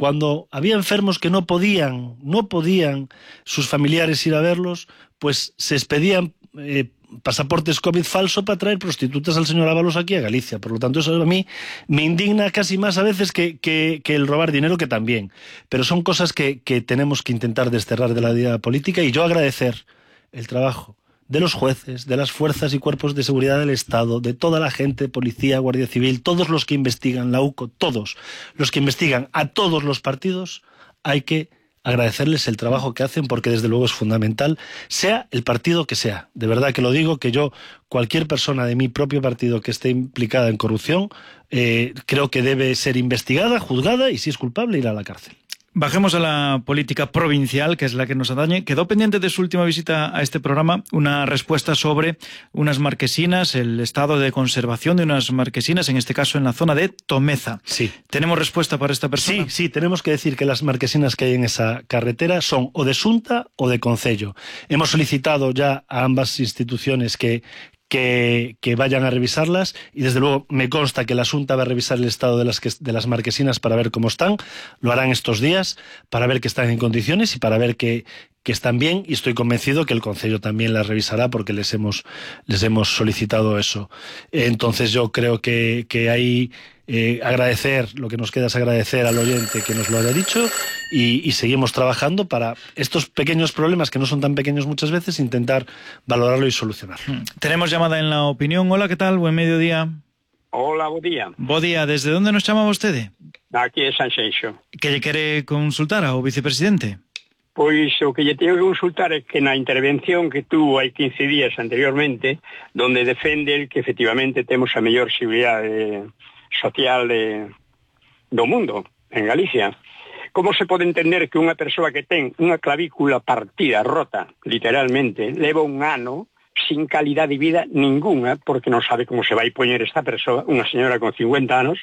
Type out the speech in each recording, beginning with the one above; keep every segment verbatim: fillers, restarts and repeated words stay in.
cuando había enfermos que no podían, no podían sus familiares ir a verlos, pues se expedían eh, pasaportes COVID falso para traer prostitutas al señor Ábalos aquí a Galicia. Por lo tanto, eso a mí me indigna casi más a veces que, que, que el robar dinero, que también. Pero son cosas que, que tenemos que intentar desterrar de la vida política, y yo agradecer el trabajo de los jueces, de las fuerzas y cuerpos de seguridad del Estado, de toda la gente, policía, guardia civil, todos los que investigan, la U C O, todos los que investigan a todos los partidos, hay que agradecerles el trabajo que hacen, porque desde luego es fundamental, sea el partido que sea. De verdad que lo digo, que yo, cualquier persona de mi propio partido que esté implicada en corrupción, eh, creo que debe ser investigada, juzgada, y si es culpable, ir a la cárcel. Bajemos a la política provincial, que es la que nos atañe. Quedó pendiente de su última visita a este programa una respuesta sobre unas marquesinas, el estado de conservación de unas marquesinas, en este caso en la zona de Tomeza. Sí. ¿Tenemos respuesta para esta persona? Sí, sí, tenemos que decir que las marquesinas que hay en esa carretera son o de Xunta o de Concello. Hemos solicitado ya a ambas instituciones que Que, que vayan a revisarlas, y desde luego me consta que la Xunta va a revisar el estado de las, que, de las marquesinas para ver cómo están. Lo harán estos días para ver que están en condiciones y para ver que, que están bien, y estoy convencido que el Concello también las revisará, porque les hemos, les hemos solicitado eso. Entonces yo creo que, que hay eh, agradecer, lo que nos queda es agradecer al oyente que nos lo haya dicho, y, y seguimos trabajando para estos pequeños problemas, que no son tan pequeños muchas veces, intentar valorarlo y solucionarlo. Tenemos llamada en la opinión. Hola, ¿qué tal? Buen mediodía. Hola, bo día. Bo día. ¿Desde dónde nos chamaba usted? Aquí é Sanxenxo. Que lle quere consultar ao vicepresidente? Pois o que lle teño que consultar é que na intervención que tuvo hai quince días anteriormente, donde defende el que efectivamente temos a mellor seguridade social de, do mundo, en Galicia. Como se pode entender que unha persoa que ten unha clavícula partida, rota, literalmente, leva un ano sin calidad de vida ninguna, porque non sabe como se vai poñer esta persoa, unha señora con cincuenta anos,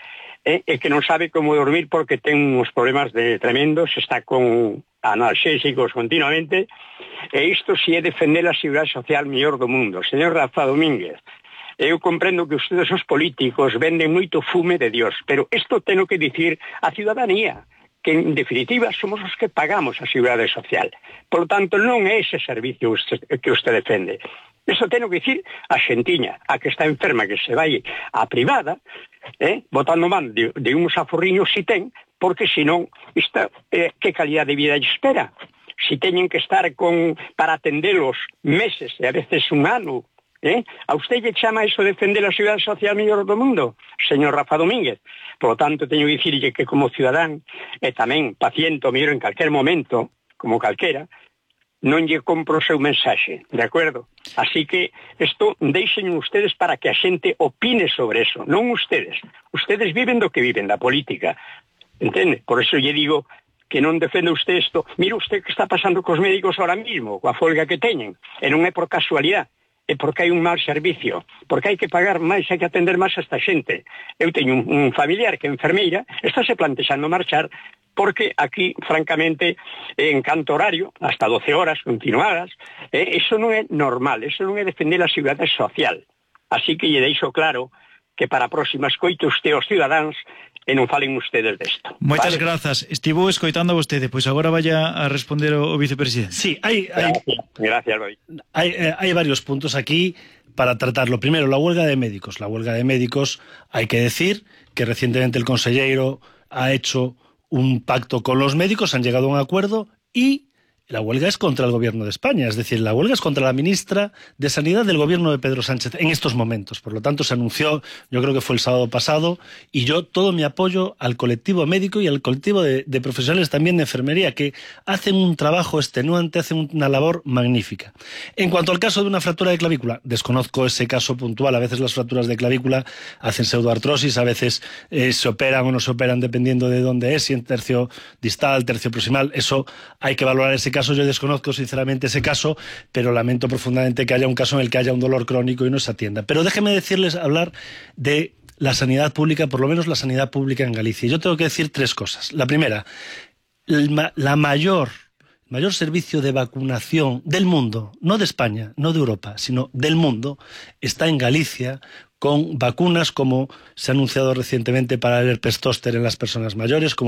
e, e que non sabe como dormir porque ten uns problemas de tremendos, está con analgésicos continuamente, e isto si é defender a seguridade social mellor do mundo. Señor Rafa Domínguez, eu comprendo que ustedes, os políticos, venden moito fume de Dios, pero isto tenho que dicir a ciudadanía, que en definitiva somos os que pagamos a seguridade social. Por lo tanto, non é ese servicio que usted defende. Iso tenho que dicir a xentiña, a que está enferma, que se vai a privada, eh, botando man de, de uns aforriños si ten, porque senón, esta, eh, que calidad de vida lle espera? Si teñen que estar con para atendelos meses, e a veces un ano, ¿Eh? ¿A usted lle chama iso defender a seguridade social mellor do mundo, señor Rafa Domínguez? Por lo tanto, teño que dicirlle que como ciudadán, e tamén paciente o mellor en calquer momento, como calquera, non lle compro o seu mensaxe, de acordo? Así que isto deixen ustedes para que a xente opine sobre eso, non ustedes. Ustedes viven do que viven, da política, entende? Por eso lle digo que non defende usted isto. Mire usted que está pasando cos médicos ahora mismo, coa folga que teñen, e non é por casualidade, é porque hai un mal servicio, porque hai que pagar máis, hai que atender máis a esta xente. Eu teño un, un familiar que é enfermeira, estáse plantexando marchar, porque aquí, francamente, en canto horario, hasta doce horas continuadas, eh, eso non é normal, eso non é defender a seguridade social. Así que lle deixo claro que para a próxima escoite usted os cidadáns e non falen ustedes desto. Moitas ¿vale? grazas. Estivo escoitando a vostede, pois agora vaya a responder o vicepresidente. Sí, hai, hai, gracias, gracias hay, eh, hay varios puntos aquí para tratarlo. Primero, la huelga de médicos. La huelga de médicos, hay que decir que recientemente el consejero ha hecho un pacto con los médicos, han llegado a un acuerdo, y la huelga es contra el gobierno de España, es decir, la huelga es contra la ministra de Sanidad del gobierno de Pedro Sánchez en estos momentos. Por lo tanto, se anunció, yo creo que fue el sábado pasado, y yo todo mi apoyo al colectivo médico y al colectivo de, de profesionales también de enfermería, que hacen un trabajo extenuante, hacen una labor magnífica. En cuanto al caso de una fractura de clavícula, desconozco ese caso puntual. A veces las fracturas de clavícula hacen pseudoartrosis, a veces eh, se operan o no se operan dependiendo de dónde es, si en tercio distal, tercio proximal. Eso hay que valorar ese caso. Yo desconozco sinceramente ese caso, pero lamento profundamente que haya un caso en el que haya un dolor crónico y no se atienda. Pero déjenme decirles, hablar de la sanidad pública, por lo menos la sanidad pública en Galicia. Yo tengo que decir tres cosas. La primera, la mayor, mayor servicio de vacunación del mundo, no de España, no de Europa, sino del mundo, está en Galicia, con vacunas como se ha anunciado recientemente para el herpes zóster en las personas mayores, como